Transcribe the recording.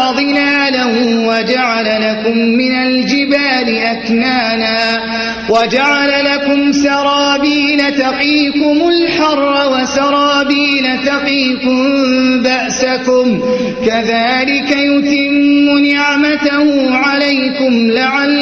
ظلالا وجعل لكم من الجبال أكنانا وجعل لكم سرابيل تقيكم الحر وسرابيل تقيكم بأسكم كذلك يتم نعمته عليكم لعلكم